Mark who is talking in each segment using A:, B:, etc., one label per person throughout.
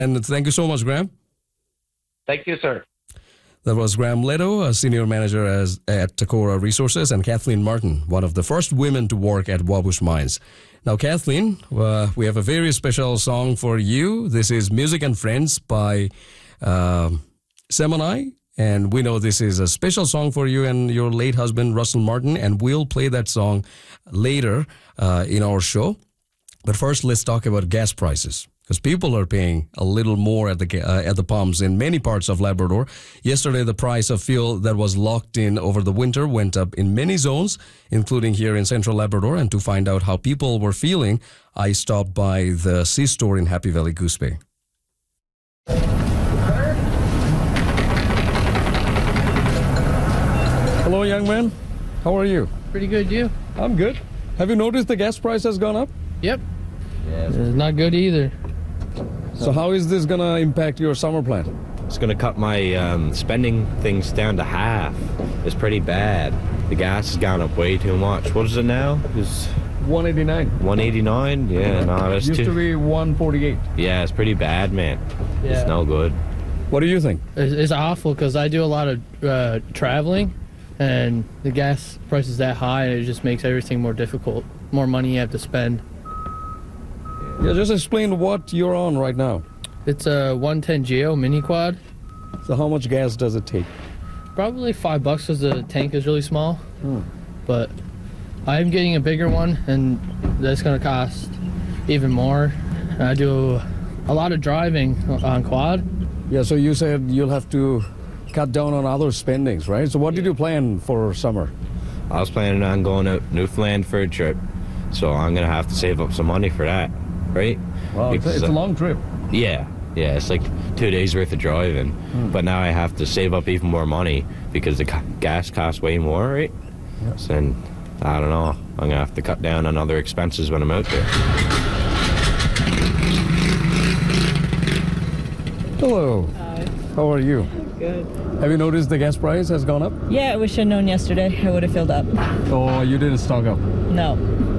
A: And thank you so much, Graham.
B: Thank you, sir.
A: That was Graham Leto, a senior manager at Takora Resources, and Kathleen Martin, one of the first women to work at Wabush Mines. Now, Kathleen, we have a very special song for you. This is Music and Friends by Semonai. And we know this is a special song for you and your late husband, Russell Martin, and we'll play that song later in our show. But first, let's talk about gas prices, because people are paying a little more at the pumps in many parts of Labrador. Yesterday, the price of fuel that was locked in over the winter went up in many zones, including here in central Labrador. And to find out how people were feeling, I stopped by the C-store in Happy Valley Goose Bay. Hello, young man. How are you?
C: Pretty good, you?
A: I'm good. Have you noticed the gas price has gone up?
C: Yep. Yeah, it's not good either.
A: So how is this going to impact your summer plan?
D: It's going to cut my spending things down to half. It's pretty bad. The gas has gone up way too much. What is it now? It's
A: $1.89.
D: $1.89? Yeah, no, that's
A: used to be $1.48.
D: Yeah, it's pretty bad, man.
C: Yeah.
D: It's no good.
A: What do you think?
C: It's awful because I do a lot of traveling, and the gas price is that high, and it just makes everything more difficult. More money you have to spend.
A: Yeah, just explain what you're on right now.
C: It's a 110 Geo mini quad.
A: So how much gas does it take?
C: Probably $5 because the tank is really small. But I'm getting a bigger one, and that's going to cost even more. I do a lot of driving on quad.
A: Yeah, so you said you'll have to cut down on other spendings, right? So what did you plan for summer?
D: I was planning on going out Newfoundland for a trip, so I'm going to have to save up some money for that, right?
A: Well, it's a long trip.
D: Yeah, it's like 2 days worth of driving. But now I have to save up even more money because the gas costs way more, right?
A: Yes.
D: And I don't know, I'm going to have to cut down on other expenses when I'm out there.
A: Hello.
E: Hi.
A: How are you?
E: Good.
A: Have you noticed the gas price has gone up?
E: Yeah, we should have known yesterday. I would have filled up.
A: Oh, you didn't stock up?
E: No.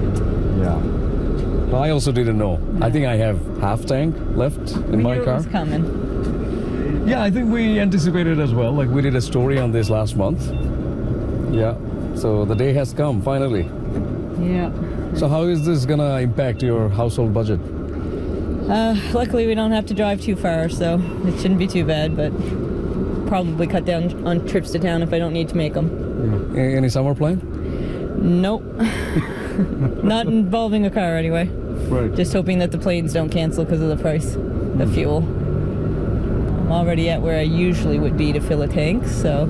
A: Yeah. I also didn't know. I think I have half tank left in my car.
E: It was coming.
A: Yeah, I think we anticipated as well. Like, we did a story on this last month. Yeah. So the day has come, finally.
E: Yeah.
A: So how is this going to impact your household budget?
E: Luckily, we don't have to drive too far, so it shouldn't be too bad, but probably cut down on trips to town if I don't need to make them.
A: Yeah. Any summer plan?
E: Nope. Not involving a car, anyway.
A: Right.
E: Just hoping that the planes don't cancel because of the price of fuel. I'm already at where I usually would be to fill a tank, so...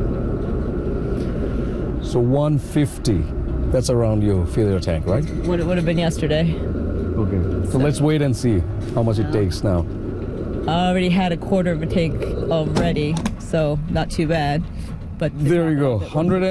A: So 150, that's around you fill your tank, right?
E: What it would have been yesterday.
A: Okay. So let's wait and see how much it takes now.
E: I already had a quarter of a tank already, so not too bad. But
A: there you go,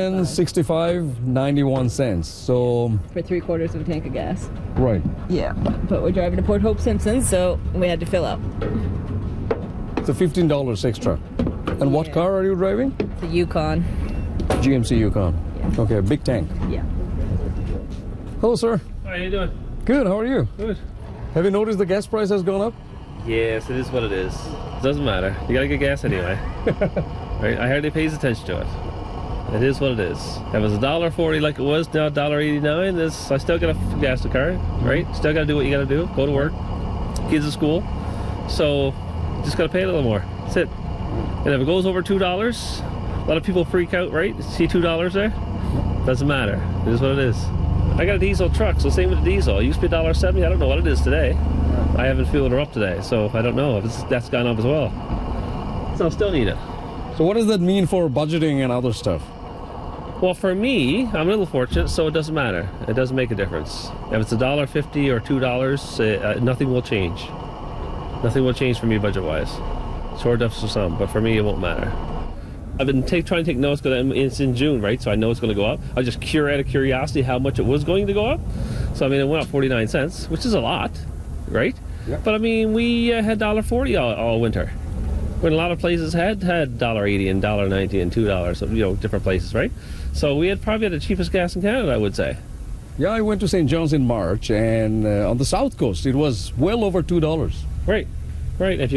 A: 165.91 cents. So
E: for 3/4 of a tank of gas.
A: Right.
E: Yeah. But we're driving to Port Hope Simpson, so we had to fill up.
A: So $15 extra. And what car are you driving?
E: The Yukon.
A: GMC Yukon.
E: Yeah.
A: Okay, big tank.
E: Yeah.
A: Hello, sir.
F: How are you doing?
A: Good, how are you?
F: Good.
A: Have you noticed the gas price has gone up?
F: Yes, it is what it is. It doesn't matter. You gotta get gas anyway. Right? I hardly pays attention to it. It is what it is. If it was $1.40 like it was, now $1.89, I still gotta gas the car, right? Still gotta do what you gotta do. Go to work, kids at school. So, just gotta pay a little more. That's it. And if it goes over $2, a lot of people freak out, right? See $2 there? Doesn't matter. It is what it is. I got a diesel truck, so same with the diesel. It used to be $1.70. I don't know what it is today. I haven't fueled her up today, so I don't know if that's gone up as well. So I still need it.
A: So what does that mean for budgeting and other stuff?
F: Well, for me, I'm a little fortunate, so it doesn't matter. It doesn't make a difference. If it's $1.50 or $2, nothing will change. Nothing will change for me budget-wise. Short of some, but for me, it won't matter. I've been trying to take notes because it's in June, right? So I know it's going to go up. I just out of curiosity how much it was going to go up. So I mean, it went up 49 cents, which is a lot, right? Yep. But I mean, we had $1.40 all winter, when a lot of places had $1.80 and $1.90 and $2, you know, different places, right? So we had probably had the cheapest gas in Canada, I would say.
A: Yeah, I went to St. John's in March, and on the south coast, it was well over $2.
F: Right, right. If you